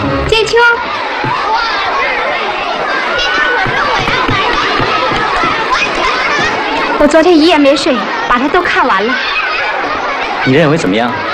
建秋，我昨天一夜没睡，把它都看完了。 你认为怎么样？